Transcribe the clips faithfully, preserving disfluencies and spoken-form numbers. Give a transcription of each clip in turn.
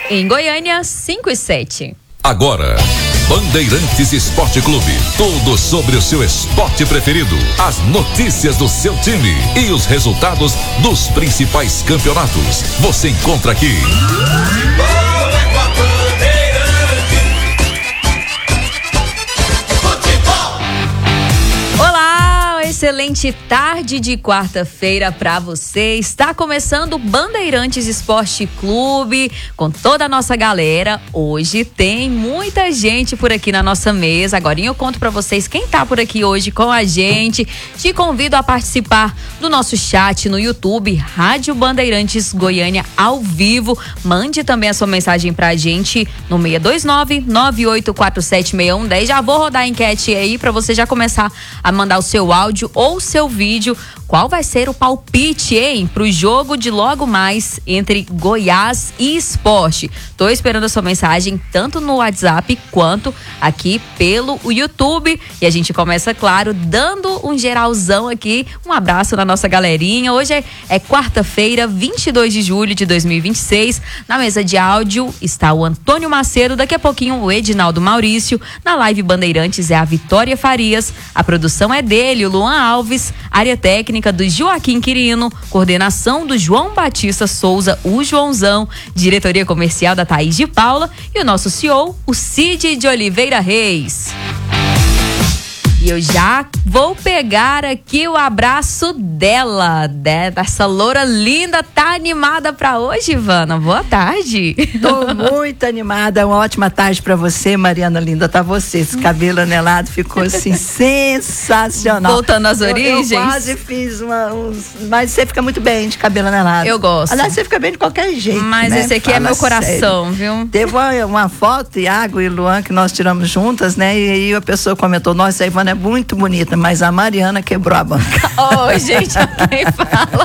Em Goiânia, cinco e sete. Agora, Bandeirantes Esporte Clube. Tudo sobre o seu esporte preferido. As notícias do seu time e os resultados dos principais campeonatos. Você encontra aqui. Excelente tarde de quarta-feira para você. Está começando o Bandeirantes Esporte Clube com toda a nossa galera. Hoje tem muita gente por aqui na nossa mesa. Agora eu conto para vocês quem tá por aqui hoje com a gente. Te convido a participar do nosso chat no YouTube, Rádio Bandeirantes Goiânia ao vivo. Mande também a sua mensagem pra gente no seis dois nove, nove oito quatro sete, seis um um zero. Já vou rodar a enquete aí para você já começar a mandar o seu áudio ou seu vídeo. Qual vai ser o palpite, hein, pro jogo de logo mais entre Goiás e Sport? Tô esperando a sua mensagem tanto no WhatsApp quanto aqui pelo YouTube. E a gente começa, claro, dando um geralzão aqui. Um abraço na nossa galerinha. Hoje é, é quarta-feira, vinte e dois de julho de dois mil e vinte e seis. Na mesa de áudio está o Antônio Macedo, daqui a pouquinho o Edinaldo Maurício. Na live Bandeirantes é a Vitória Farias. A produção é dele, o Luan Alves. Área técnica do Joaquim Quirino, coordenação do João Batista Souza, o Joãozão, diretoria comercial da Thaís de Paula e o nosso C E O, o Cid de Oliveira Reis. E eu já vou pegar aqui o abraço dela, dessa loura linda. Tá animada pra hoje, Ivana? Boa tarde. Tô muito animada. Uma ótima tarde pra você, Mariana linda. Tá você. Esse cabelo anelado ficou assim sensacional. Voltando às origens. Eu, eu quase fiz uma, uns... Mas você fica muito bem de cabelo anelado. Eu gosto. Aliás, você fica bem de qualquer jeito. Mas né? Esse aqui Fala é meu coração, sério. Viu? Teve uma, uma foto, Iago e Luan, que nós tiramos juntas, né? E aí a pessoa comentou: nossa, a Ivana é muito bonita, mas a Mariana quebrou a banca. Ô, oh, gente, quem fala?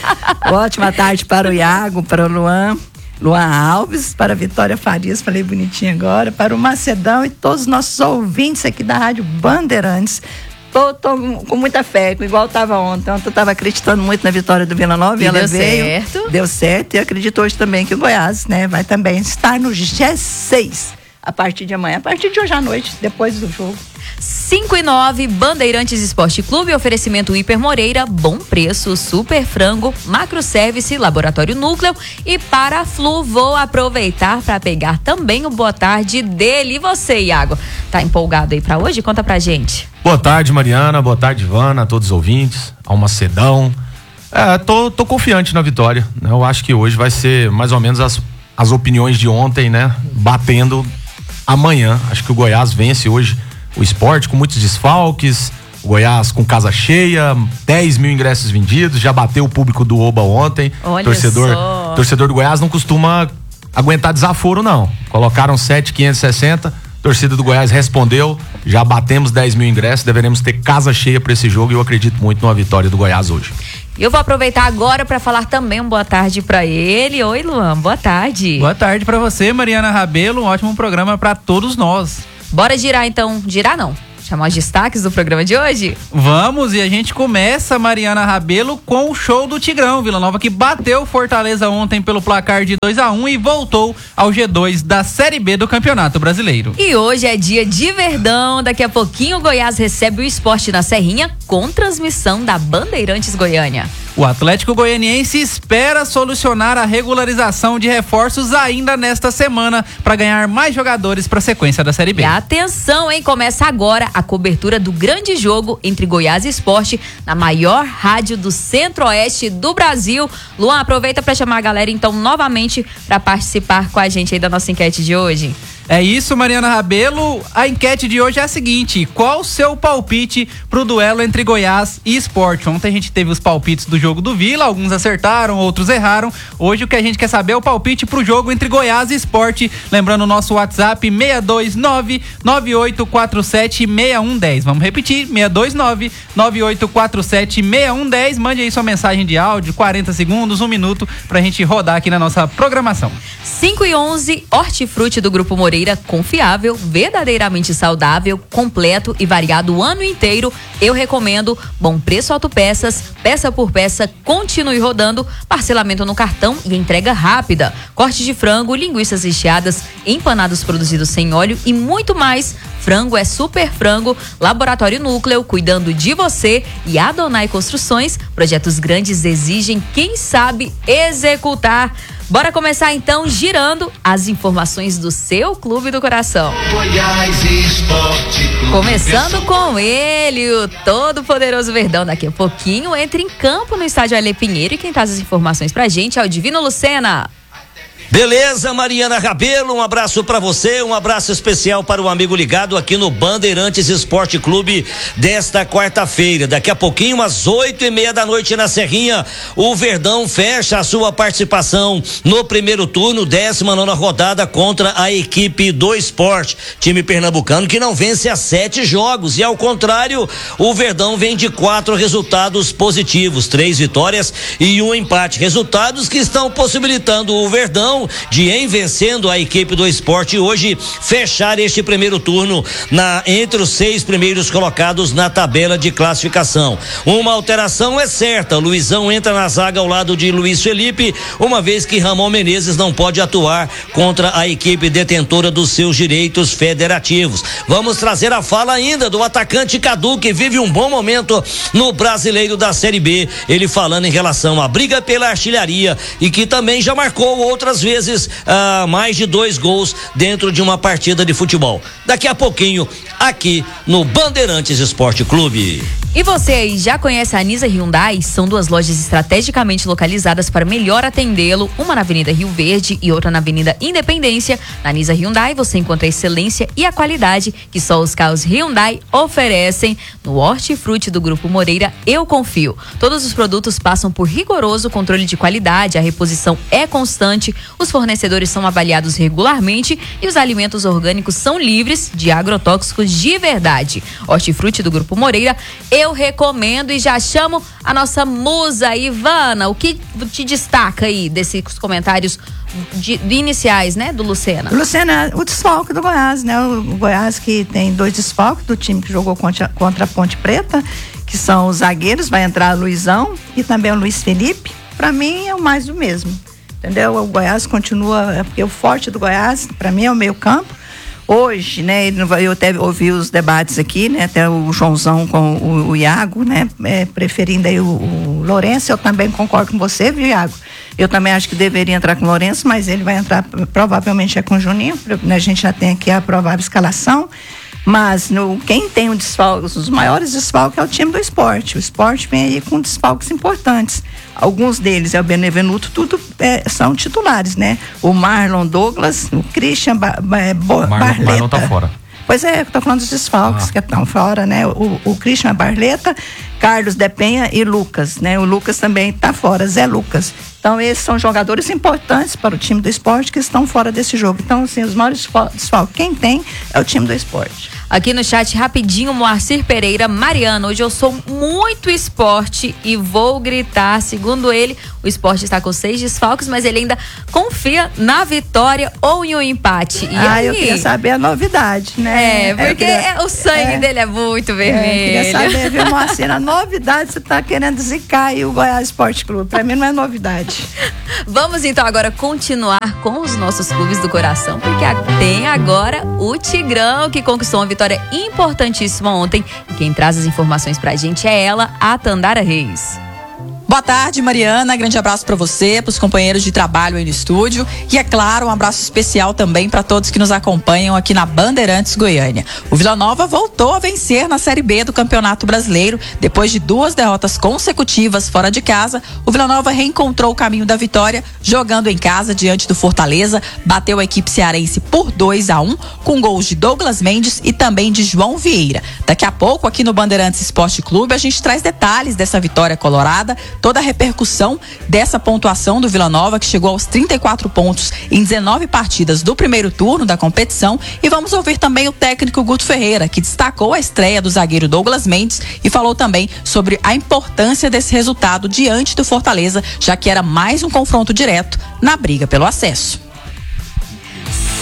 Ótima tarde para o Iago, para o Luan, Luan Alves, para a Vitória Farias, falei bonitinho agora, para o Macedão e todos os nossos ouvintes aqui da Rádio Bandeirantes. Tô, tô com muita fé, igual estava ontem. Ontem eu estava acreditando muito na vitória do Vila Nova e, e ela deu veio. Certo. Deu certo. E eu acredito hoje também que o Goiás, né, vai também estar no G seis a partir de amanhã, a partir de hoje à noite, depois do jogo. cinco e nove, Bandeirantes Esporte Clube, oferecimento Hiper Moreira, bom preço, super frango, macro service, laboratório núcleo e para a Flu. Vou aproveitar para pegar também o boa tarde dele. E você, Iago, tá empolgado aí para hoje? Conta pra gente. Boa tarde, Mariana, boa tarde, Ivana, a todos os ouvintes, ao Macedão. É, tô, tô confiante na vitória, né? Eu acho que hoje vai ser mais ou menos as, as opiniões de ontem, né? Batendo amanhã. Acho que o Goiás vence hoje o Sport com muitos desfalques, o Goiás com casa cheia, dez mil ingressos vendidos, já bateu o público do Oba ontem. Olha torcedor, só. torcedor do Goiás não costuma aguentar desaforo, não. Colocaram sete mil quinhentos e sessenta, torcida do Goiás respondeu, já batemos dez mil ingressos, deveremos ter casa cheia para esse jogo e eu acredito muito numa vitória do Goiás hoje. Eu vou aproveitar agora para falar também um boa tarde para ele. Oi, Luan, boa tarde. Boa tarde para você, Mariana Rabelo, um ótimo programa para todos nós. Bora girar então, girar não, chamar os destaques do programa de hoje? Vamos, e a gente começa, Mariana Rabelo, com o show do Tigrão. Vila Nova que bateu Fortaleza ontem pelo placar de dois a um e voltou ao G dois da Série B do Campeonato Brasileiro. E hoje é dia de Verdão, daqui a pouquinho o Goiás recebe o Sport na Serrinha com transmissão da Bandeirantes Goiânia. O Atlético Goianiense espera solucionar a regularização de reforços ainda nesta semana para ganhar mais jogadores para a sequência da Série B. E atenção, hein? Começa agora a cobertura do grande jogo entre Goiás e Sport na maior rádio do Centro-Oeste do Brasil. Luan, aproveita para chamar a galera então novamente para participar com a gente aí da nossa enquete de hoje. É isso, Mariana Rabelo. A enquete de hoje é a seguinte: qual o seu palpite pro duelo entre Goiás e Sport? Ontem a gente teve os palpites do jogo do Vila, alguns acertaram, outros erraram. Hoje o que a gente quer saber é o palpite pro jogo entre Goiás e Sport. Lembrando o nosso WhatsApp seis dois nove, nove oito quatro sete, seis um um zero. Vamos repetir, seis dois nove, nove oito quatro sete, seis um um zero. Mande aí sua mensagem de áudio, quarenta segundos, um minuto, pra gente rodar aqui na nossa programação. cinco e onze, Hortifruti do Grupo Moreira Moreira, confiável, verdadeiramente saudável, completo e variado o ano inteiro. Eu recomendo. Bom preço autopeças, peça por peça, continue rodando, parcelamento no cartão e entrega rápida. Corte de frango, linguiças recheadas, empanados produzidos sem óleo e muito mais. Frango é Super Frango, Laboratório Núcleo, cuidando de você. E Adonai Construções, projetos grandes exigem quem sabe executar. Bora começar então girando as informações do seu Clube do Coração. Goiás Esporte Clube. Começando com ele, o todo poderoso Verdão. Daqui a pouquinho entra em campo no estádio Ale Pinheiro e quem traz as informações pra gente é o Divino Lucena. Beleza, Mariana Rabelo, um abraço pra você, um abraço especial para o amigo ligado aqui no Bandeirantes Esporte Clube desta quarta-feira. Daqui a pouquinho, às oito e meia da noite na Serrinha, o Verdão fecha a sua participação no primeiro turno, décima nona rodada contra a equipe do Sport, time pernambucano que não vence há sete jogos e ao contrário, o Verdão vem de quatro resultados positivos, três vitórias e um empate, resultados que estão possibilitando o Verdão de, em vencendo a equipe do Sport hoje, fechar este primeiro turno na, entre os seis primeiros colocados na tabela de classificação. Uma alteração é certa, Luizão entra na zaga ao lado de Luiz Felipe, uma vez que Ramon Menezes não pode atuar contra a equipe detentora dos seus direitos federativos. Vamos trazer a fala ainda do atacante Cadu, que vive um bom momento no Brasileiro da Série B, ele falando em relação à briga pela artilharia e que também já marcou outras vezes vezes ah, mais de dois gols dentro de uma partida de futebol. Daqui a pouquinho, aqui no Bandeirantes Esporte Clube. E você aí já conhece a Nisa Hyundai? São duas lojas estrategicamente localizadas para melhor atendê-lo, uma na Avenida Rio Verde e outra na Avenida Independência. Na Nisa Hyundai você encontra a excelência e a qualidade que só os carros Hyundai oferecem. No Hortifruti do Grupo Moreira, eu confio. Todos os produtos passam por rigoroso controle de qualidade, a reposição é constante, os fornecedores são avaliados regularmente e os alimentos orgânicos são livres de agrotóxicos de verdade. Hortifruti do Grupo Moreira, eu recomendo e já chamo a nossa musa Ivana. O que te destaca aí desses comentários de, de iniciais, né, do Lucena? Lucena, o desfalque do Goiás, né? O, o Goiás que tem dois desfalques do time que jogou contra, contra a Ponte Preta, que são os zagueiros, vai entrar o Luizão e também o Luiz Felipe. Pra mim é o mais do mesmo, entendeu? O Goiás continua, porque o forte do Goiás, pra mim, é o meio campo. Hoje, né, eu até ouvi os debates aqui, né, até o Joãozão com o, o Iago, né, é, preferindo aí o, o Lourenço. Eu também concordo com você, viu, Iago? Eu também acho que deveria entrar com o Lourenço, mas ele vai entrar provavelmente é com o Juninho, né, a gente já tem aqui a provável escalação. Mas no, quem tem um desfalque, os maiores desfalques é o time do Sport. O Sport vem aí com desfalques importantes. Alguns deles é o Benevenuto, tudo é, são titulares, né? O Marlon Douglas, o Christian ba, ba, Bo, Marlon, Barleta. Marlon tá fora. Pois é, eu tô falando dos desfalques ah. que estão fora, né? O, o Christian Barleta, Carlos De Penha e Lucas, né? O Lucas também tá fora, Zé Lucas. Então, esses são jogadores importantes para o time do Sport que estão fora desse jogo. Então, assim, os maiores desfalques, quem tem é o time do Sport. Aqui no chat, rapidinho, Moacir Pereira. Mariana, hoje eu sou muito esporte e vou gritar. Segundo ele, o Sport está com seis desfalques, mas ele ainda confia na vitória ou em um empate. E ah, aí? eu queria saber a novidade, né? É, porque queria, o sangue é, dele é muito vermelho. É, queria saber, viu, Moacir? A novidade, você tá querendo zicar aí o Goiás Esporte Clube. Pra mim não é novidade. Vamos então agora continuar com os nossos clubes do coração, porque tem agora o Tigrão, que conquistou uma vitória importantíssima ontem. E quem traz as informações pra gente é ela, a Tandara Reis. Boa tarde, Mariana. Grande abraço para você, para os companheiros de trabalho aí no estúdio. E, é claro, um abraço especial também para todos que nos acompanham aqui na Bandeirantes Goiânia. O Vila Nova voltou a vencer na Série B do Campeonato Brasileiro. Depois de duas derrotas consecutivas fora de casa, o Vila Nova reencontrou o caminho da vitória, jogando em casa diante do Fortaleza. Bateu a equipe cearense por dois a um, com gols de Douglas Mendes e também de João Vieira. Daqui a pouco, aqui no Bandeirantes Esporte Clube, a gente traz detalhes dessa vitória colorada, toda a repercussão dessa pontuação do Vila Nova, que chegou aos trinta e quatro pontos em dezenove partidas do primeiro turno da competição. E vamos ouvir também o técnico Guto Ferreira, que destacou a estreia do zagueiro Douglas Mendes e falou também sobre a importância desse resultado diante do Fortaleza, já que era mais um confronto direto na briga pelo acesso.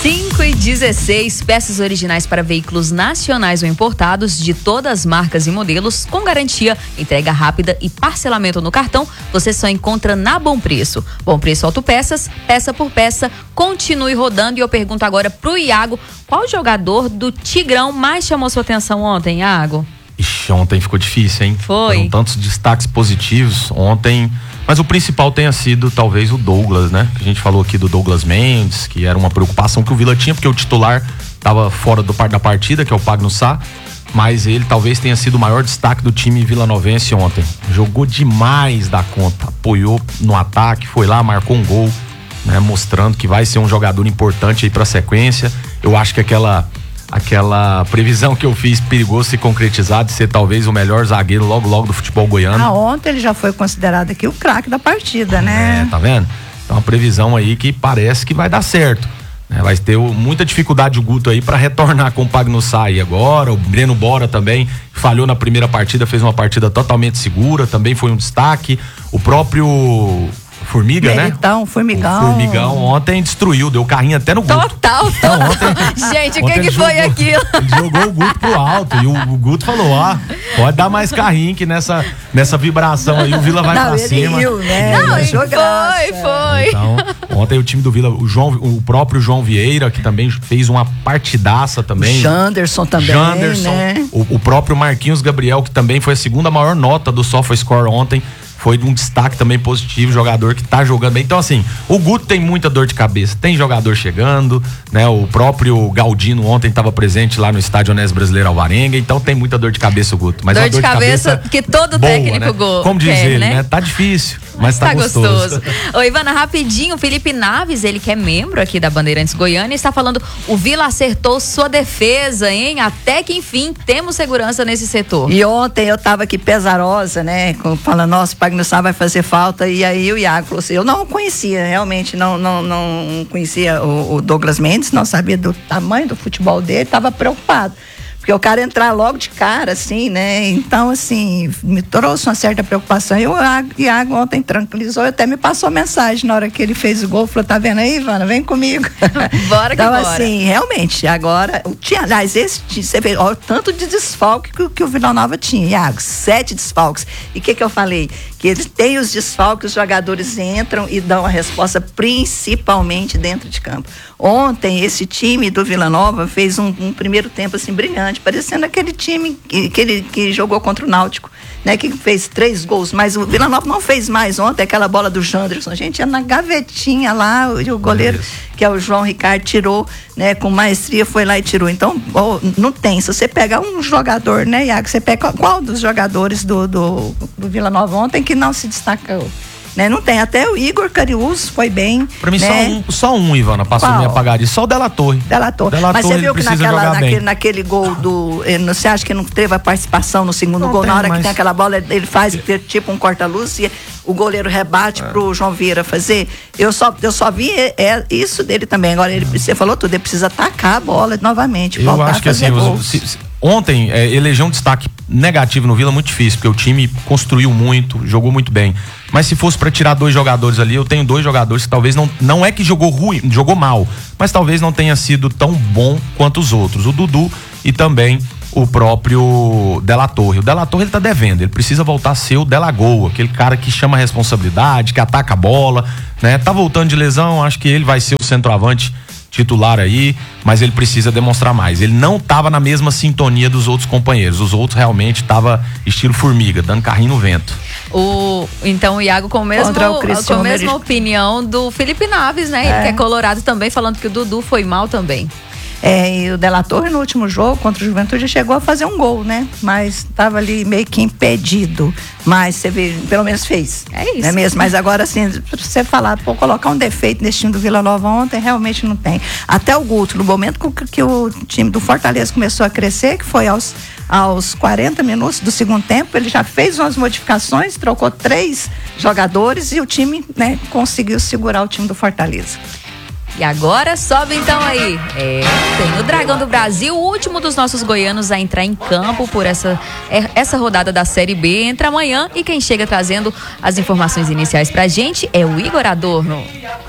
cinco e dezesseis, peças originais para veículos nacionais ou importados de todas as marcas e modelos, com garantia, entrega rápida e parcelamento no cartão, você só encontra na Bom Preço. Bom Preço Autopeças, peça por peça, continue rodando. E eu pergunto agora pro Iago, qual jogador do Tigrão mais chamou sua atenção ontem, Iago? Ixi, ontem ficou difícil, hein? Foi. Foram tantos destaques positivos ontem, mas o principal tenha sido talvez o Douglas, né? Que a gente falou aqui do Douglas Mendes, que era uma preocupação que o Vila tinha, porque o titular estava fora do par da partida, que é o Pagno Sá, mas ele talvez tenha sido o maior destaque do time vilanovense ontem. Jogou demais da conta, apoiou no ataque, foi lá, marcou um gol, né? Mostrando que vai ser um jogador importante aí pra sequência. Eu acho que aquela aquela previsão que eu fiz perigoso se concretizar de ser talvez o melhor zagueiro logo logo do futebol goiano. Ah, ontem ele já foi considerado aqui o craque da partida, né? É, tá vendo? Então uma previsão aí que parece que vai dar certo, né? Vai ter muita dificuldade o Guto aí para retornar com o Pagno Sá aí agora. O Breno Bora também falhou na primeira partida, fez uma partida totalmente segura, também foi um destaque. O próprio Formiga, né? Então, Formigão. O Formigão ontem destruiu, deu carrinho até no Guto. Total, total. Então, ontem, gente, o ontem que que ele foi jogou, aquilo? Ele jogou o Guto pro alto e o, o Guto falou, ó, pode dar mais carrinho que nessa, nessa vibração aí o Vila vai Não, pra ele cima. riu, né? Não, Ele achou foi, graça. foi. Então, ontem o time do Vila, o, João, o próprio João Vieira, que também fez uma partidaça também. O Janderson também, Janderson, né? o, o próprio Marquinhos Gabriel, que também foi a segunda maior nota do SofaScore ontem. Foi um destaque também positivo, jogador que tá jogando bem. Então, assim, o Guto tem muita dor de cabeça. Tem jogador chegando, né? O próprio Galdino ontem estava presente lá no estádio Onésio Brasileiro Alvarenga. Então, tem muita dor de cabeça o Guto. Mas Dor uma de dor de cabeça cabeça que todo boa, técnico né? go- Como diz quer, ele, né? né? Tá difícil, mas tá, Tá gostoso. gostoso. Ô, Ivana, rapidinho, o Felipe Naves, ele que é membro aqui da Bandeirantes Goiânia, está falando, o Vila acertou sua defesa, hein? Até que enfim, temos segurança nesse setor. E ontem eu tava aqui pesarosa, né? com- Falando, nossa, o Pagno Sá vai fazer falta. E aí o Iago falou assim, eu não conhecia, realmente não, não, não conhecia o, o Douglas Mendes, não sabia do tamanho do futebol dele, tava preocupado. Porque o cara entrar logo de cara, assim, né? Então, assim, me trouxe uma certa preocupação. E o Iago, Iago ontem tranquilizou, até me passou mensagem na hora que ele fez o gol. Falou, tá vendo aí, Ivana? Vem comigo. Bora que então, bora. assim, realmente, agora, tinha, aliás, esse, você vê, ó, o tanto de desfalque que, que o Vila Nova tinha, Iago, sete desfalques. E o que que eu falei? Que eles têm os desfalques, os jogadores entram e dão a resposta principalmente dentro de campo. Ontem, esse time do Vila Nova fez um, um primeiro tempo, assim, brilhante, parecendo aquele time que, que, ele, que jogou contra o Náutico, né? Que fez três gols, mas o Vila Nova não fez mais ontem, aquela bola do Janderson, gente, ia na gavetinha lá, o, o goleiro, que é o João Ricardo, tirou, né? Com maestria, foi lá e tirou. Então, oh, não tem, se você pega um jogador, né, Iago, você pega qual dos jogadores do, do, do Vila Nova ontem que não se destacou? Né? Não tem, até o Igor Cariús foi bem. Pra mim, né? só, um, só um, Ivana, passou Qual? minha apagaria. Só o Della Torre. Della Torre. Della Mas Torre, você viu ele que precisa naquela, jogar bem. naquele, naquele gol do. eh, Você acha que não teve a participação no segundo Não gol? tem, Na hora mas- que tem aquela bola, ele faz tipo um corta-luz e o goleiro rebate É. pro João Vieira fazer. Eu só, eu só vi é, é isso dele também. Agora, ele, você falou tudo, ele precisa atacar a bola novamente. Eu voltar acho que a fazer assim, os- gols. se- se- ontem é, eleger um destaque negativo no Vila é muito difícil, porque o time construiu muito, jogou muito bem. Mas se fosse pra tirar dois jogadores ali, eu tenho dois jogadores que talvez não, não é que jogou ruim, jogou mal, mas talvez não tenha sido tão bom quanto os outros. O Dudu e também o próprio Della Torre. O Della Torre ele tá devendo, ele precisa voltar a ser o Della Gol, aquele cara que chama a responsabilidade, que ataca a bola, né? Tá voltando de lesão, acho que ele vai ser o centroavante titular aí, mas ele precisa demonstrar mais. Ele não estava na mesma sintonia dos outros companheiros. Os outros realmente tava estilo formiga, dando carrinho no vento. O, então o Iago com, o mesmo, Contra o com a Cristiano mesma Meirelles. opinião do Felipe Naves, né? Ele É. que é colorado também, falando que o Dudu foi mal também. É, e o Della Torre no último jogo contra o Juventude chegou a fazer um gol, né? Mas estava ali meio que impedido. Mas você vê, pelo menos fez. É isso. Não é mesmo? Mas agora, assim, pra você falar, pô, colocar um defeito nesse time do Vila Nova ontem, realmente não tem. Até o Guto, no momento que, que o time do Fortaleza começou a crescer, que foi aos, aos quarenta minutos do segundo tempo, ele já fez umas modificações, trocou três jogadores e o time, né, conseguiu segurar o time do Fortaleza. E agora sobe então aí. É, tem o Dragão do Brasil, o último dos nossos goianos a entrar em campo por essa, é, essa rodada da Série B. Entra amanhã e quem chega trazendo as informações iniciais pra gente é o Igor Adorno.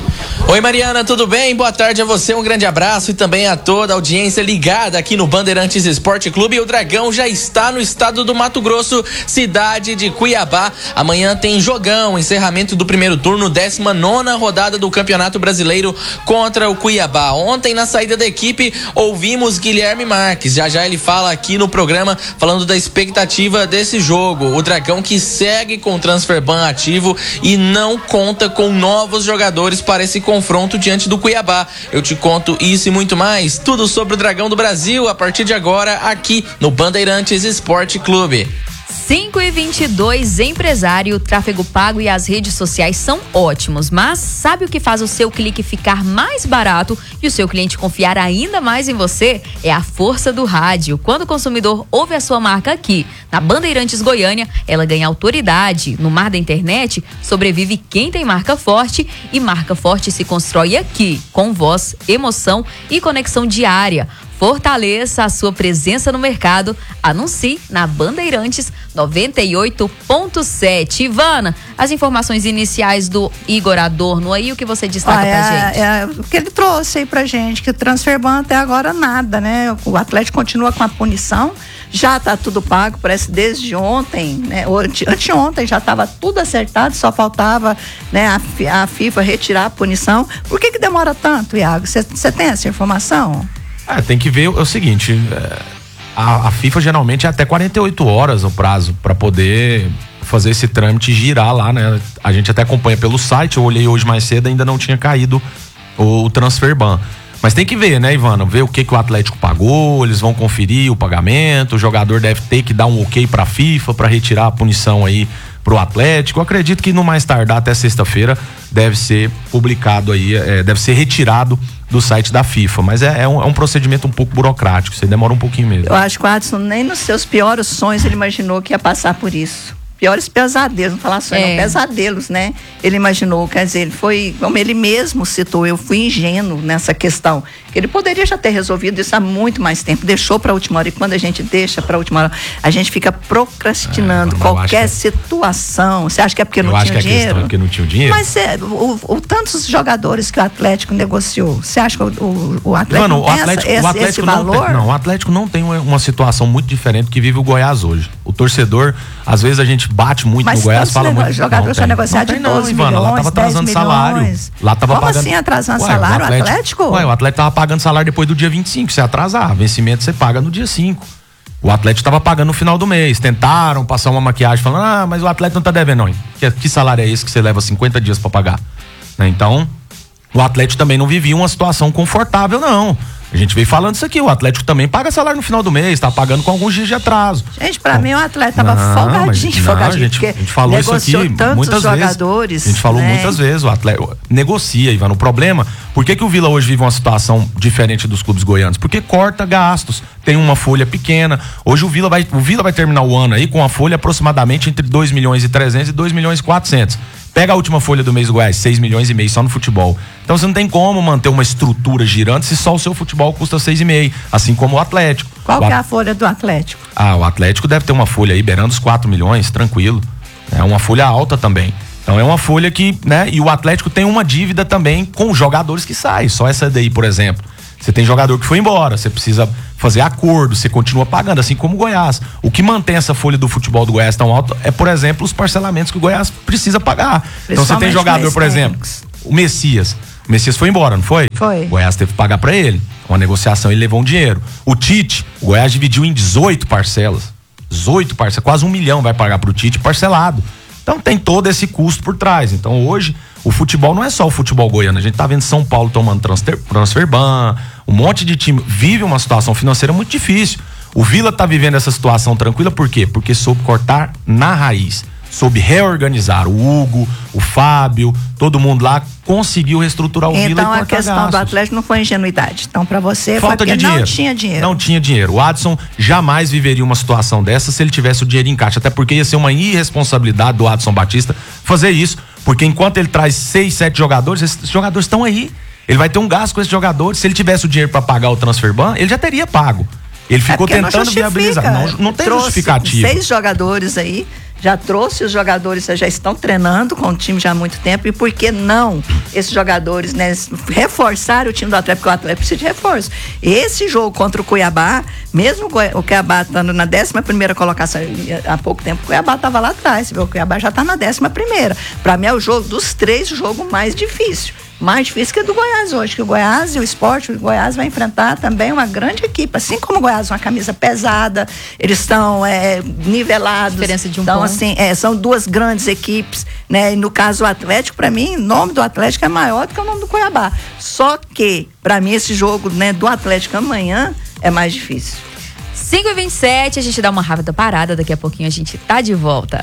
Oi Mariana, tudo bem? Boa tarde a você, um grande abraço e também a toda a audiência ligada aqui no Bandeirantes Esporte Clube. E o Dragão já está no estado do Mato Grosso, cidade de Cuiabá. Amanhã tem jogão, encerramento do primeiro turno, décima nona rodada do Campeonato Brasileiro contra o Cuiabá. Ontem, na saída da equipe, ouvimos Guilherme Marques. Já já ele fala aqui no programa, falando da expectativa desse jogo. O Dragão que segue com o transferban ativo e não conta com novos jogadores para esse confronto diante do Cuiabá. Eu te conto isso e muito mais, tudo sobre o Dragão do Brasil a partir de agora aqui no Bandeirantes Esporte Clube. cinco e vinte e dois, empresário, o tráfego pago e as redes sociais são ótimos, mas sabe o que faz o seu clique ficar mais barato e o seu cliente confiar ainda mais em você? É a força do rádio. Quando o consumidor ouve a sua marca aqui, na Bandeirantes Goiânia, ela ganha autoridade. No mar da internet, sobrevive quem tem marca forte e marca forte se constrói aqui, com voz, emoção e conexão diária. Fortaleça a sua presença no mercado. Anuncie na Bandeirantes noventa e oito ponto sete. Ivana, as informações iniciais do Igor Adorno aí, o que você destaca ah, é, pra gente? É, o que ele trouxe aí pra gente, que o transferban até agora nada, né? O Atlético continua com a punição, já tá tudo pago, parece desde ontem, né? Anteontem já tava tudo acertado, só faltava, né, a, a FIFA retirar a punição. Por que que demora tanto, Iago? Você tem essa informação? É, tem que ver o, é o seguinte, é, a, a FIFA geralmente é até quarenta e oito horas o prazo para poder fazer esse trâmite girar lá, né? A gente até acompanha pelo site, eu olhei hoje mais cedo, ainda não tinha caído o, o transferban. Mas tem que ver, né, Ivana? Ver o que que o Atlético pagou, eles vão conferir o pagamento, o jogador deve ter que dar um ok pra FIFA para retirar a punição aí pro Atlético. Eu acredito que no mais tardar até sexta-feira deve ser publicado aí, é, deve ser retirado do site da FIFA, mas é, é, um, é um procedimento um pouco burocrático, você demora um pouquinho mesmo. Eu acho que o Adson nem nos seus piores sonhos ele imaginou que ia passar por isso. Piores pesadelos, não falar sonhos, é. não, pesadelos, né? Ele imaginou, quer dizer, ele foi, como ele mesmo citou, eu fui ingênuo nessa questão, que ele poderia já ter resolvido isso há muito mais tempo, deixou para a última hora, e quando a gente deixa para a última hora, a gente fica procrastinando é, qualquer que... situação. Você acha que é porque eu não tinha que dinheiro? É porque não tinha o dinheiro? Mas é, o, o, tantos jogadores que o Atlético negociou, você acha que o, o, o Atlético Mano, não tem o Atlético, essa, o Atlético esse não valor? Tem, não, o Atlético não tem uma, uma situação muito diferente que vive o Goiás hoje. O torcedor, às vezes a gente bate muito Mas no Goiás, fala muito. Os jogadores são negociados de doze milhões, Ivana, lá tava atrasando salário. Lá tava Como pagando... assim atrasando Ué, salário, o Atlético? Atlético? Ué, o Atlético tava pagando salário depois do dia vinte e cinco, se atrasar, vencimento você paga no dia cinco. O Atlético tava pagando no final do mês, tentaram passar uma maquiagem falando, ah, mas o Atlético não tá devendo não. Que, que salário é esse que você leva cinquenta dias pra pagar? Né? Então, o Atlético também não vivia uma situação confortável não. A gente veio falando isso aqui, o Atlético também paga salário no final do mês, tá pagando com alguns dias de atraso. Gente, pra Bom, mim o Atleta tava não, folgadinho, mas, folgadinho. Não, a, gente, a gente falou isso aqui muitas jogadores, vezes. A gente falou né? muitas vezes, o Atlético negocia, Ivan. O problema, por que que o Vila hoje vive uma situação diferente dos clubes goianos? Porque corta gastos, tem uma folha pequena. Hoje o Vila vai, o Vila vai terminar o ano aí com uma folha aproximadamente entre dois milhões e trezentos e dois milhões e quatrocentos. Pega a última folha do mês do Goiás, seis milhões e meio só no futebol. Então você não tem como manter uma estrutura girante se só o seu futebol custa seis e meio, assim como o Atlético. Qual o que é a folha do Atlético? Ah, o Atlético deve ter uma folha aí beirando os quatro milhões, tranquilo. É uma folha alta também. Então é uma folha que, né, e o Atlético tem uma dívida também com jogadores que saem, só essa daí, por exemplo. Você tem jogador que foi embora, você precisa fazer acordo, você continua pagando, assim como o Goiás. O que mantém essa folha do futebol do Goiás tão alta é, por exemplo, os parcelamentos que o Goiás precisa pagar. Então você tem jogador, por exemplo, o Messias. O Messias foi embora, não foi? Foi. O Goiás teve que pagar pra ele. Uma negociação, ele levou um dinheiro. O Tite, o Goiás dividiu em dezoito parcelas. dezoito parcelas, quase um milhão vai pagar pro Tite parcelado. Então tem todo esse custo por trás. Então hoje o futebol não é só o futebol goiano. A gente tá vendo São Paulo tomando transfer, transferban, um monte de time vive uma situação financeira muito difícil. O Vila tá vivendo essa situação tranquila, por quê? Porque soube cortar na raiz, soube reorganizar. O Hugo, o Fábio, todo mundo lá conseguiu reestruturar o então, Vila e cortar Então a questão gastos. do Atlético não foi ingenuidade. Então para você falta foi porque de dinheiro. Não tinha dinheiro. Não tinha dinheiro. O Adson jamais viveria uma situação dessa se ele tivesse o dinheiro em caixa, até porque ia ser uma irresponsabilidade do Adson Batista fazer isso, porque enquanto ele traz seis, sete jogadores, esses jogadores estão aí. Ele vai ter um gasto com esses jogadores. Se ele tivesse o dinheiro para pagar o transferban, ele já teria pago. Ele ficou é tentando viabilizar. Não, não tem Trouxe justificativa. Seis jogadores aí já trouxe os jogadores, já estão treinando com o time já há muito tempo, e por que não esses jogadores, né, reforçar o time do Atlético, porque o Atlético precisa de reforço. Esse jogo contra o Cuiabá, mesmo o Cuiabá estando na décima primeira colocação, há pouco tempo o Cuiabá estava lá atrás, o Cuiabá já está na décima primeira. Para mim é o jogo dos três, o jogo mais difícil. Mais difícil que o do Goiás hoje, que o Goiás e o Sport, o Goiás vai enfrentar também uma grande equipe, assim como o Goiás, uma camisa pesada, eles estão é, nivelados. Diferença de um então, ponto. assim, é, são duas grandes equipes, né? E no caso do Atlético, para mim, o nome do Atlético é maior do que o nome do Cuiabá. Só que, para mim, esse jogo, né, do Atlético amanhã é mais difícil. cinco e vinte e sete, a gente dá uma rápida parada, daqui a pouquinho a gente tá de volta.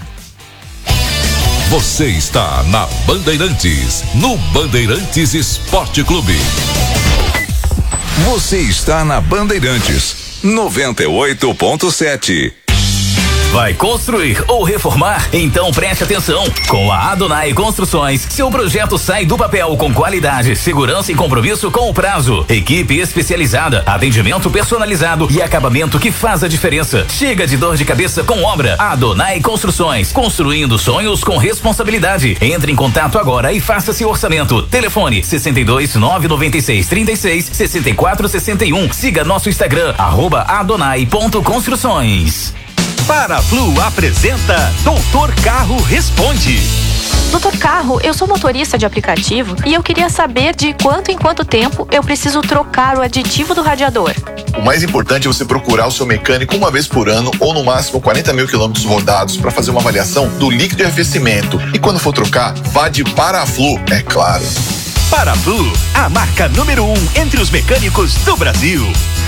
Você está na Bandeirantes, no Bandeirantes Esporte Clube. Você está na Bandeirantes, noventa e oito ponto sete. Vai construir ou reformar? Então preste atenção. Com a Adonai Construções, seu projeto sai do papel com qualidade, segurança e compromisso com o prazo. Equipe especializada, atendimento personalizado e acabamento que faz a diferença. Chega de dor de cabeça com obra. Adonai Construções, construindo sonhos com responsabilidade. Entre em contato agora e faça seu orçamento. Telefone sessenta e dois, nove noventa e seis, trinta e seis, sessenta e quatro, sessenta e um. Siga nosso Instagram, arroba adonai ponto construções. Paraflu apresenta Doutor Carro Responde. Doutor Carro, eu sou motorista de aplicativo e eu queria saber de quanto em quanto tempo eu preciso trocar o aditivo do radiador. O mais importante é você procurar o seu mecânico uma vez por ano ou no máximo quarenta mil quilômetros rodados para fazer uma avaliação do líquido de arrefecimento. E quando for trocar, vá de Paraflu, é claro. Paraflu, a marca número um entre os mecânicos do Brasil.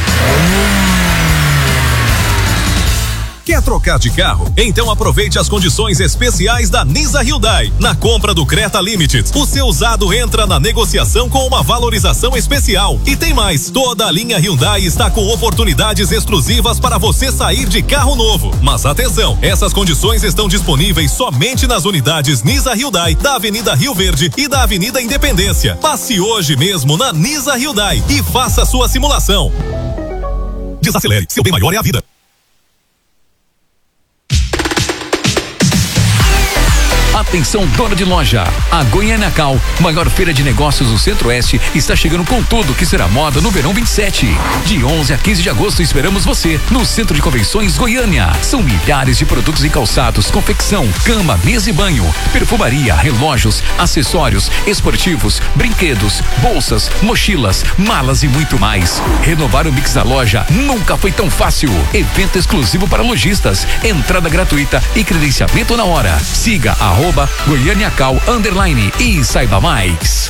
Quer trocar de carro? Então aproveite as condições especiais da Nisa Hyundai. Na compra do Creta Limited, o seu usado entra na negociação com uma valorização especial. E tem mais, toda a linha Hyundai está com oportunidades exclusivas para você sair de carro novo. Mas atenção, essas condições estão disponíveis somente nas unidades Nisa Hyundai da Avenida Rio Verde e da Avenida Independência. Passe hoje mesmo na Nisa Hyundai e faça sua simulação. Desacelere, seu bem maior é a vida. Atenção, dona de loja. A Goiânia Cal, maior feira de negócios do Centro-Oeste, está chegando com tudo que será moda no verão vinte e sete. De onze a quinze de agosto esperamos você no Centro de Convenções Goiânia. São milhares de produtos em calçados, confecção, cama, mesa e banho, perfumaria, relógios, acessórios, esportivos, brinquedos, bolsas, mochilas, malas e muito mais. Renovar o mix da loja nunca foi tão fácil. Evento exclusivo para lojistas, entrada gratuita e credenciamento na hora. Siga a Arroba Goiânia Cal Underline e saiba mais.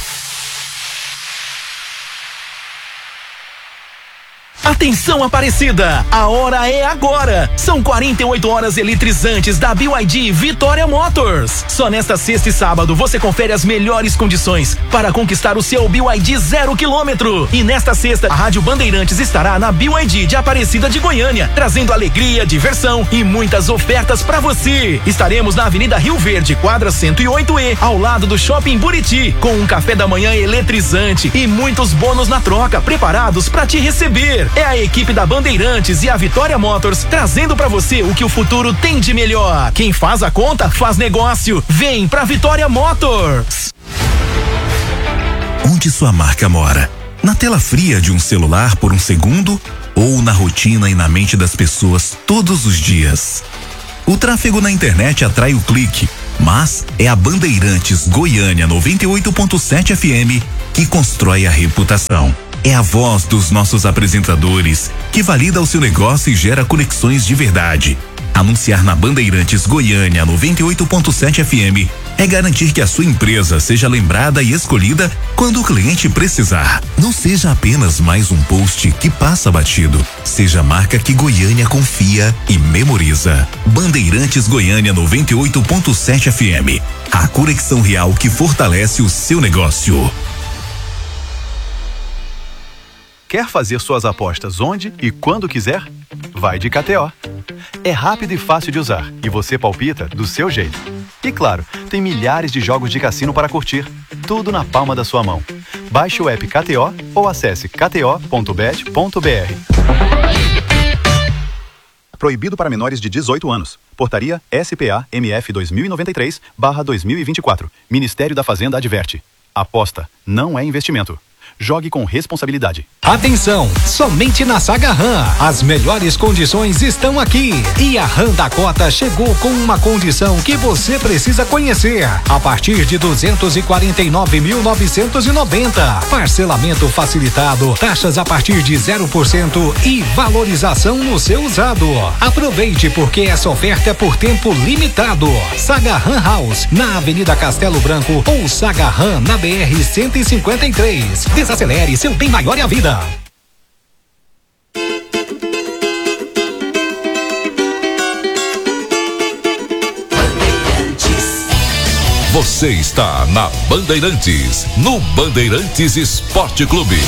Atenção, Aparecida! A hora é agora! São quarenta e oito horas eletrizantes da B Y D Vitória Motors. Só nesta sexta e sábado você confere as melhores condições para conquistar o seu B Y D zero quilômetro. E nesta sexta, a Rádio Bandeirantes estará na B Y D de Aparecida de Goiânia, trazendo alegria, diversão e muitas ofertas para você. Estaremos na Avenida Rio Verde, quadra cento e oito E, ao lado do Shopping Buriti, com um café da manhã eletrizante e muitos bônus na troca preparados para te receber. É a equipe da Bandeirantes e a Vitória Motors trazendo pra você o que o futuro tem de melhor. Quem faz a conta, faz negócio. Vem pra Vitória Motors. Onde sua marca mora? Na tela fria de um celular por um segundo ou na rotina e na mente das pessoas todos os dias? O tráfego na internet atrai o clique, mas é a Bandeirantes Goiânia noventa e oito ponto sete F M que constrói a reputação. É a voz dos nossos apresentadores que valida o seu negócio e gera conexões de verdade. Anunciar na Bandeirantes Goiânia noventa e oito ponto sete F M é garantir que a sua empresa seja lembrada e escolhida quando o cliente precisar. Não seja apenas mais um post que passa batido. Seja a marca que Goiânia confia e memoriza. Bandeirantes Goiânia noventa e oito ponto sete F M. A conexão real que fortalece o seu negócio. Quer fazer suas apostas onde e quando quiser? Vai de K T O. É rápido e fácil de usar e você palpita do seu jeito. E claro, tem milhares de jogos de cassino para curtir, tudo na palma da sua mão. Baixe o app K T O ou acesse k t o ponto bet ponto b r. Proibido para menores de dezoito anos. Portaria S P A M F dois mil e noventa e três barra dois mil e vinte e quatro. Ministério da Fazenda adverte. Aposta não é investimento. Jogue com responsabilidade. Atenção, somente na Saga Ram. As melhores condições estão aqui. E a Ram Dakota chegou com uma condição que você precisa conhecer. A partir de duzentos e quarenta e nove mil novecentos e noventa. Parcelamento facilitado, taxas a partir de zero por cento e valorização no seu usado. Aproveite porque essa oferta é por tempo limitado. Saga Ram House, na Avenida Castelo Branco ou Saga Ram na B R cento e cinquenta e três. Desacelere, seu bem maior é a vida. Você está na Bandeirantes, no Bandeirantes Esporte Clube.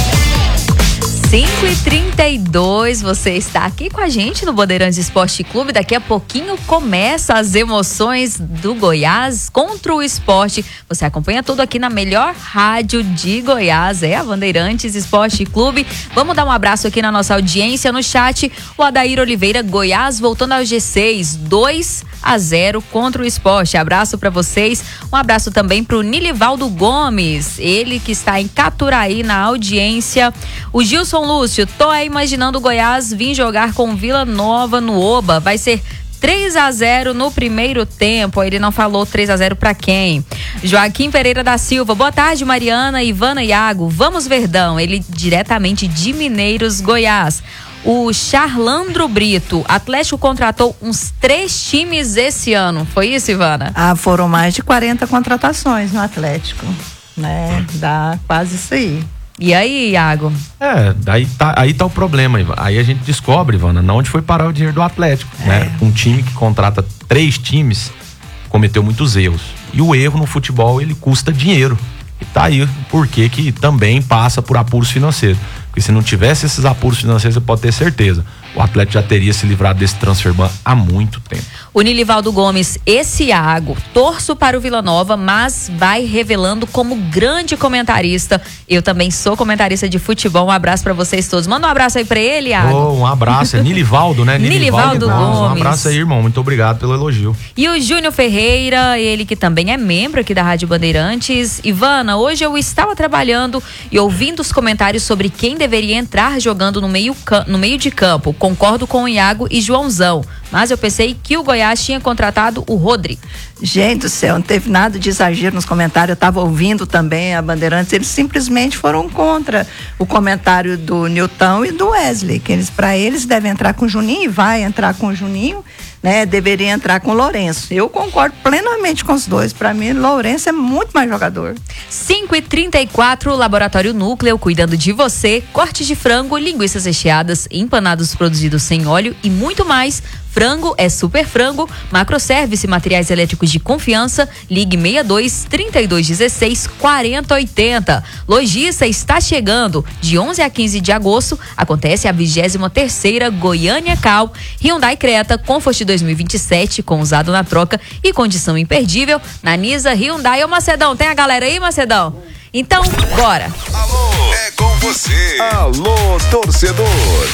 cinco e trinta e dois, você está aqui com a gente no Bandeirantes Esporte Clube. Daqui a pouquinho começa as emoções do Goiás contra o esporte. Você acompanha tudo aqui na melhor rádio de Goiás, é a Bandeirantes Esporte Clube. Vamos dar um abraço aqui na nossa audiência no chat. O Adair Oliveira, Goiás voltando ao G seis, dois a zero contra o esporte. Abraço para vocês. Um abraço também pro Nilivaldo Gomes, ele que está em Caturaí na audiência. O Gilson Lúcio, tô aí imaginando o Goiás vir jogar com Vila Nova no Oba. Vai ser três a zero no primeiro tempo. Ele não falou três a zero para quem. Joaquim Pereira da Silva, boa tarde, Mariana, Ivana e Iago. Vamos Verdão, ele diretamente de Mineiros, Goiás. O Charlandro Brito, Atlético contratou uns três times esse ano. Foi isso, Ivana? Ah, foram mais de quarenta contratações no Atlético, né? Dá quase isso aí. E aí, Iago? É, daí tá, aí tá o problema, Ivana. Aí a gente descobre, Ivana, onde foi parar o dinheiro do Atlético, é. né? Um time que contrata três times cometeu muitos erros. E o erro no futebol, ele custa dinheiro. E tá aí por que que também passa por apuros financeiros. Porque se não tivesse esses apuros financeiros, você pode ter certeza, o Atlético já teria se livrado desse transfer ban há muito tempo. O Nilivaldo Gomes, esse Iago, torço para o Vila Nova, mas vai revelando como grande comentarista. Eu também sou comentarista de futebol. Um abraço para vocês todos. Manda um abraço aí para ele, Iago. Oh, um abraço, é Nilivaldo, né? Nilivaldo, Nilivaldo Gomes. Um abraço aí, irmão. Muito obrigado pelo elogio. E o Júnior Ferreira, ele que também é membro aqui da Rádio Bandeirantes. Ivana, hoje eu estava trabalhando e ouvindo os comentários sobre quem deveria entrar jogando no meio, no meio de campo. Concordo com o Iago e Joãozão, mas eu pensei que o Goiás tinha contratado o Rodri. Gente do céu, não teve nada de exagero nos comentários. Eu estava ouvindo também a Bandeirantes, eles simplesmente foram contra o comentário do Nilton e do Wesley, que eles, para eles, devem entrar com o Juninho e vai entrar com o Juninho, né? Deveria entrar com o Lourenço. Eu concordo plenamente com os dois. Para mim, Lourenço é muito mais jogador. cinco e trinta e quatro, Laboratório Núcleo, cuidando de você. Cortes de frango, linguiças recheadas, empanados produzidos sem óleo e muito mais. Frango é Super Frango. Macroservice, materiais elétricos de confiança. Ligue sessenta e dois, trinta e dois dezesseis, quarenta oitenta. Logista está chegando. De onze a quinze de agosto acontece a vigésima terceira Goiânia Cal. Hyundai Creta Comfort dois mil e vinte e sete com usado na troca e condição imperdível na Nisa Hyundai. Ô Macedão, tem a galera aí, Macedão? Então, bora. Alô, é com você. Alô, torcedor.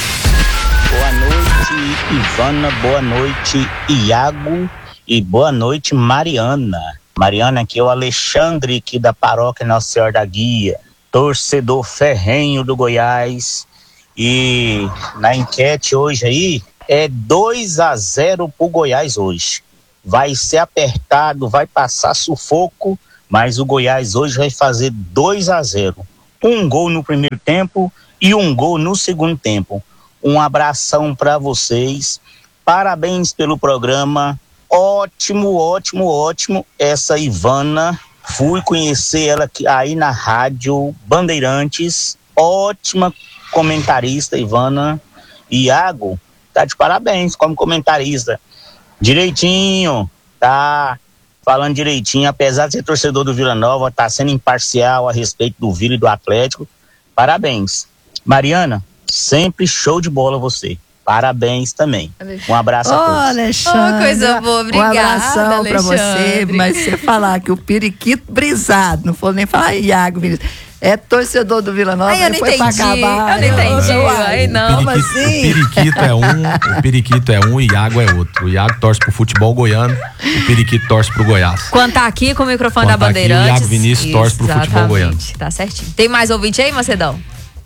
Boa noite, Ivana, boa noite, Iago e boa noite, Mariana. Mariana, aqui é o Alexandre, aqui da paróquia Nossa Senhora da Guia, torcedor ferrenho do Goiás. E na enquete hoje aí, é dois a zero pro Goiás hoje. Vai ser apertado, vai passar sufoco, mas o Goiás hoje vai fazer dois a zero. Um gol no primeiro tempo e um gol no segundo tempo. Um abração para vocês, parabéns pelo programa, ótimo, ótimo, ótimo, essa Ivana, fui conhecer ela aqui, aí na Rádio Bandeirantes, ótima comentarista, Ivana. Iago, tá de parabéns como comentarista, direitinho, tá falando direitinho, apesar de ser torcedor do Vila Nova, tá sendo imparcial a respeito do Vila e do Atlético, parabéns. Mariana, sempre show de bola você. Parabéns também. Um abraço a Ô, todos. Alexandre. Oh, coisa boa, obrigada, Um abração pra você, Alexandre. mas você falar que o periquito brisado, não for nem falar Iago Vinícius, é torcedor do Vila Nova. Ai, eu não foi pra entendi, acabar. eu não entendi, aí não. Como O assim? periquito é um, o periquito é um, o Iago é outro. O Iago torce pro futebol goiano, o periquito torce pro Goiás. Quando tá aqui com o microfone Quando da tá aqui, Bandeirantes. o Iago Vinícius torce pro futebol Exatamente, goiano. Tá certinho. Tem mais ouvinte aí, Macedão?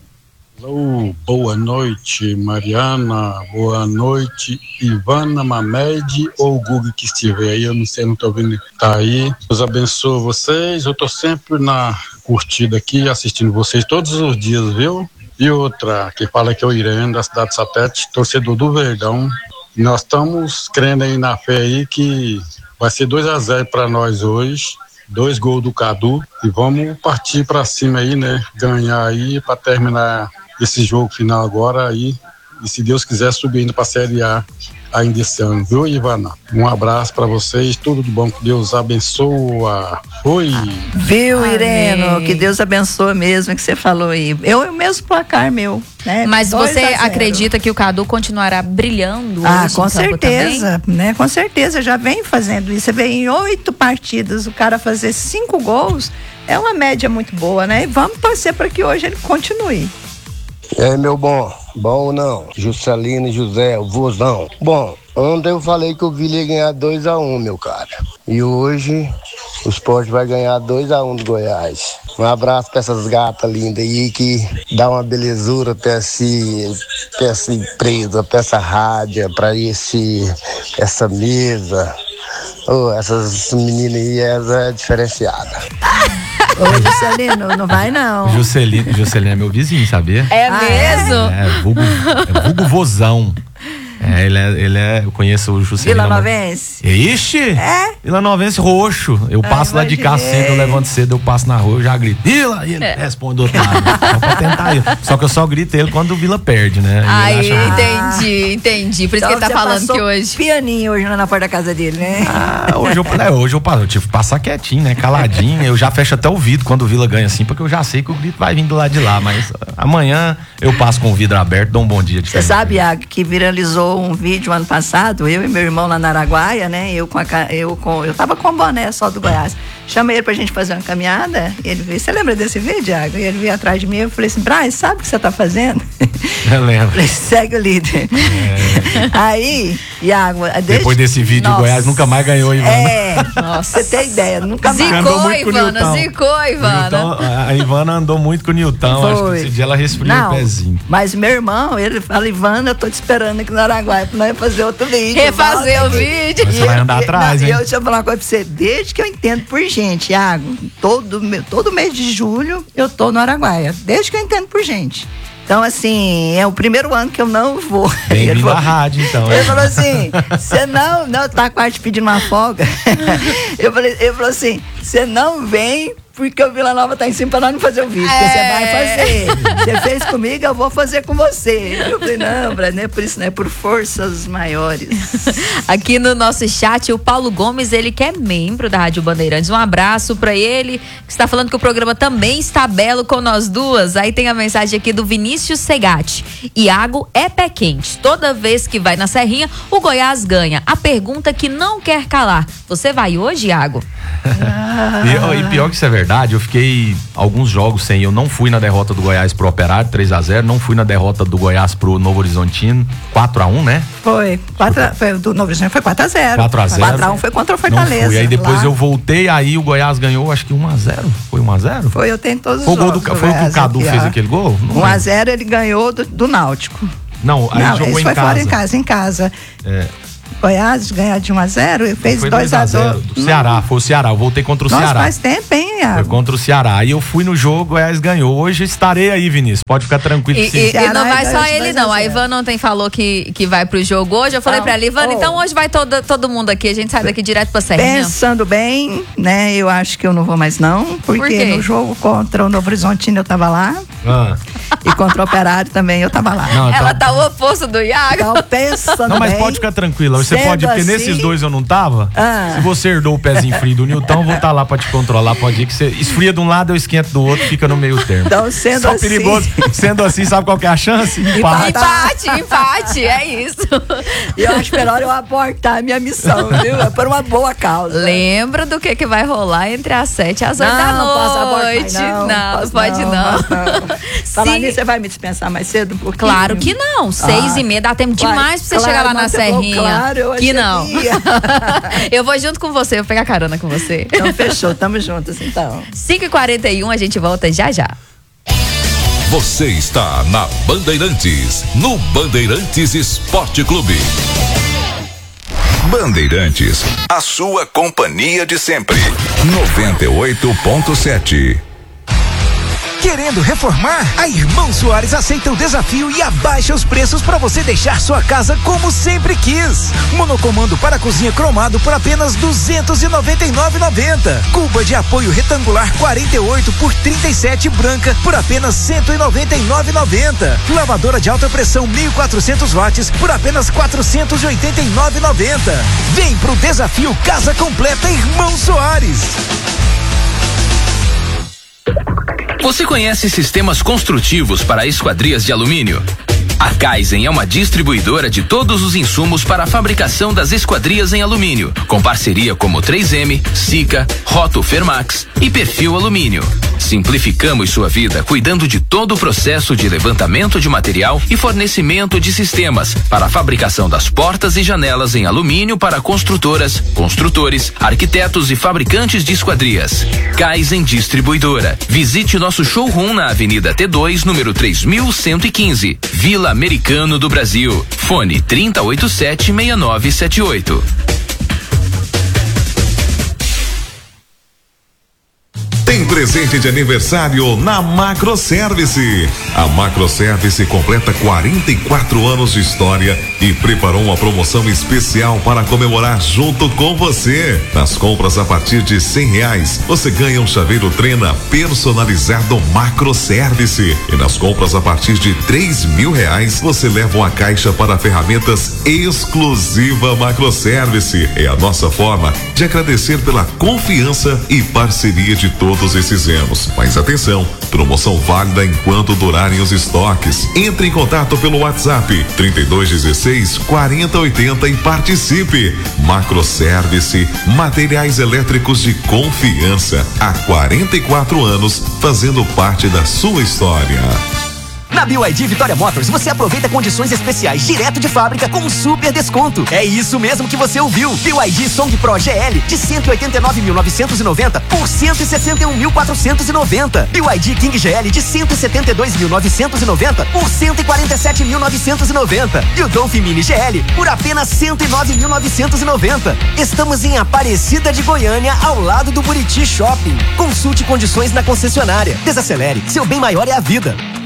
Alô, boa noite, Mariana. Boa noite, Ivana, Mamed ou o Google que estiver aí. Eu não sei, não tô vendo. Tá aí. Deus abençoe vocês. Eu tô sempre na curtida aqui, assistindo vocês todos os dias, viu? E outra, que fala que é o Irene, da cidade de Satete, torcedor do Verdão. Nós estamos crendo aí na fé aí que vai ser dois a zero para nós hoje. Dois gols do Cadu. E vamos partir para cima aí, né? Ganhar aí para terminar esse jogo final agora aí, e se Deus quiser subir indo para a Série A ainda esse ano, viu, Ivana? Um abraço para vocês, tudo de bom, que Deus abençoa. Oi! Viu, Amém. Ireno? Que Deus abençoe mesmo, que você falou aí. Eu, eu mesmo placar meu, né? Mas dois você a zero. acredita que o Cadu continuará brilhando Ah, hoje com em campo certeza, também? né? Com certeza, já vem fazendo isso. Você vê em oito partidas o cara fazer cinco gols, é uma média muito boa, né? E vamos torcer para que hoje ele continue. E aí, meu bom? Bom ou não? Juscelino e José, o vozão. Bom, ontem eu falei que o Vila ia ganhar dois a um, meu cara. E hoje o Sport vai ganhar dois a um do Goiás. Um abraço pra essas gatas lindas aí que dá uma belezura pra, esse, pra essa empresa, pra essa rádio, pra esse, essa mesa. Oh, essas meninas aí, essa é diferenciada. Ô, Juscelino, não vai não. Juscelino, Juscelino é meu vizinho, sabia? É Ah, mesmo? É, vulgo, é vulgo vozão. É, ele é, ele é, eu conheço o Juscelino. Vila Novense? Ixi! É? Vila Novense roxo. Eu passo lá de cá cedo, eu levanto cedo, eu passo na rua, eu já grito. Vila! E ele É. responde do outro lado. Só pra tentar ir. Só que eu só grito ele quando o Vila perde, né? E Aí, ele acha- entendi, entendi. Por isso que ele tá Então você falando passou que hoje. pianinho hoje na porta da casa dele, né? Ah, hoje eu, é, hoje eu, passo, eu tive que passar quietinho, né? Caladinho. Eu já fecho até o vidro quando o Vila ganha assim, porque eu já sei que o grito vai vir do lado de lá. Mas amanhã eu passo com o vidro aberto, dou um bom dia. Você sabe, Iago, que viralizou um vídeo ano passado, eu e meu irmão lá na Araguaia, né? Eu com a, ca- eu com, eu tava com o boné só do Goiás. Chamei ele pra gente fazer uma caminhada, e ele veio, você lembra desse vídeo, Iago? E ele veio atrás de mim, eu falei assim, Braz, sabe o que você tá fazendo? Eu lembro. Falei, segue o líder. É. Aí, Iago, desde... Depois desse vídeo, Nossa. o Goiás nunca mais ganhou, Ivana. É, você tem ideia, nunca mais. Andou Zicou, muito com o Ivana, Nilton. zicou, Ivana. Então, a Ivana andou muito com o Nilton. Acho que Foi. esse dia ela resfriou Não, o pezinho. mas meu irmão, ele fala, Ivana, eu tô te esperando aqui no Araguaia pra nós fazer outro vídeo. Refazer Volta o aqui. vídeo. Mas você vai andar E- atrás, não, hein? E eu deixa eu falar uma coisa pra você, desde que eu entendo por gente, Iago, todo, meu- todo mês de julho eu tô no Araguaia, desde que eu entendo por gente. Então, assim, é o primeiro ano que eu não vou. Ele Bem-vindo falou- à rádio, então. Ele hein? falou assim, você não, não, tá quase pedindo uma folga. Eu falei, ele falou assim, você não vem porque o Vila Nova tá em cima pra nós não fazer o vídeo, porque você vai fazer. Você fez comigo, eu vou fazer com você. Eu falei, não, Brad, não é por isso, não é por forças maiores. Aqui no nosso chat, o Paulo Gomes, ele que é membro da Rádio Bandeirantes. Um abraço pra ele, que está falando que o programa também está belo com nós duas. Aí tem a mensagem aqui do Vinícius Segatti. Iago é pé quente. Toda vez que vai na Serrinha, o Goiás ganha. A pergunta que não quer calar. Você vai hoje, Iago? E, ó, e pior que isso é verdade, eu fiquei alguns jogos sem. Eu não fui na derrota do Goiás pro Operário, três a zero. Não fui na derrota do Goiás pro Novo Horizontino, quatro a um, né? Foi, quatro, foi do Novo Horizonte foi quatro a zero. quatro a zero. quatro a um foi contra o Fortaleza. Não fui. Aí depois lá. eu voltei, aí o Goiás ganhou, acho que um a zero. Foi um a zero? Foi, eu tenho todos os Foi o gol do, jogos foi o que o Goiás Cadu aqui, fez ó. aquele gol? Não um a lembro. zero ele ganhou do, do Náutico. Não, aí Não, jogou esse em foi casa. fora em casa, em casa. É. Goiás ganhar de um a zero e fez Foi dois a zero. do Ceará, foi o Ceará. Eu voltei contra o Nossa, Ceará. faz tempo, hein, Foi Iago? contra o Ceará. Aí eu fui no jogo, Goiás ganhou. Hoje estarei aí, Vinícius. Pode ficar tranquilo. E, sim. e- e não vai é só ele, não. A Ivana ontem falou que, que vai pro jogo hoje. Eu falei Não. pra ela, Ivana, Oh. então hoje vai todo, todo mundo aqui. A gente sai daqui direto pra Serrinha. Pensando bem, né, eu acho que eu não vou mais não, porque Por quê? no jogo contra o Novo Horizontino eu tava lá Ah. e contra o Operário também eu tava lá. Não, então- Ela tá o oposto do Iago. Então, pensando Não, mas bem, pode ficar tranquila. Hoje você Sendo pode ir, porque assim- nesses dois eu não tava. Ah. Se você herdou o pezinho frio do Nilton, eu vou estar lá pra te controlar. Pode ir que você esfria de um lado, eu esquento do outro, fica no meio termo. Então, sendo Só assim- perigoso. Sendo assim, sabe qual que é a chance? Empate. Empate, empate, é isso. E eu acho melhor eu abortar a minha missão, viu? É por uma boa causa. Lembra do que, que vai rolar entre as sete e as oito da Não, posso abortar, noite. não, não, posso pode não. não. Falar Sim. nisso, você vai me dispensar mais cedo um pouquinho? Claro que não. Seis Ah, e meia dá tempo Uai, demais pra você claro, chegar lá na mas você falou Serrinha. claro, eu que achei não. que ia. Eu vou junto com você, eu vou pegar carona com você. Então fechou, tamo juntos então. cinco e quarenta e um, a gente volta já já. Você está na Bandeirantes, no Bandeirantes Esporte Clube. Bandeirantes, a sua companhia de sempre. noventa e oito ponto sete. Querendo reformar? A Irmão Soares aceita o desafio e abaixa os preços para você deixar sua casa como sempre quis. Monocomando para a cozinha cromado por apenas duzentos e noventa e nove reais e noventa centavos. Cuba de apoio retangular quarenta e oito por trinta e sete branca por apenas cento e noventa e nove reais e noventa centavos. Lavadora de alta pressão mil e quatrocentos watts por apenas quatrocentos e oitenta e nove reais e noventa centavos. Vem pro desafio Casa Completa Irmão Soares. Você conhece sistemas construtivos para esquadrias de alumínio? A Kaizen é uma distribuidora de todos os insumos para a fabricação das esquadrias em alumínio, com parceria como três M, Sika, Roto Fermax e Perfil Alumínio. Simplificamos sua vida cuidando de todo o processo de levantamento de material e fornecimento de sistemas para a fabricação das portas e janelas em alumínio para construtoras, construtores, arquitetos e fabricantes de esquadrias. Kaizen Distribuidora. Visite nosso showroom na Avenida T dois, número três mil cento e quinze, Vila Americano do Brasil. Fone trinta e oito sete, seis nove sete oito. Tem presente de aniversário na Macroservice. A Macroservice completa quarenta e quatro anos de história e preparou uma promoção especial para comemorar junto com você. Nas compras a partir de cem reais, você ganha um chaveiro Trena personalizado Macroservice. E nas compras a partir de três mil reais, você leva uma caixa para ferramentas exclusiva Macroservice. É a nossa forma de agradecer pela confiança e parceria de todos esses anos. Mas atenção, promoção válida enquanto durarem os estoques. Entre em contato pelo WhatsApp trinta e dois dezesseis, quarenta oitenta e participe. Macroservice, materiais elétricos de confiança. Há quarenta e quatro anos, fazendo parte da sua história. Na B Y D Vitória Motors, você aproveita condições especiais direto de fábrica com super desconto. É isso mesmo que você ouviu. B Y D Song Pro G L de cento e oitenta e nove mil novecentos e noventa por cento e sessenta e um mil quatrocentos e noventa. B Y D King G L de cento e setenta e dois mil novecentos e noventa por cento e quarenta e sete mil novecentos e noventa. E o Dolphin Mini G L por apenas cento e nove mil novecentos e noventa. Estamos em Aparecida de Goiânia, ao lado do Buriti Shopping. Consulte condições na concessionária. Desacelere, seu bem maior é a vida.